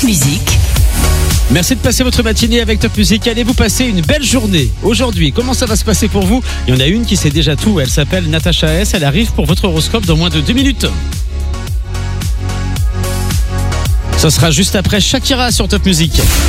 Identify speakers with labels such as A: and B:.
A: Music.
B: Merci de passer votre matinée avec Top Music. Allez-vous passer une belle journée aujourd'hui? Comment ça va se passer pour vous? Il y en a une qui sait déjà tout. Elle s'appelle Natacha S. Elle arrive pour votre horoscope dans moins de 2 minutes. Ça sera juste après Shakira sur Top Music.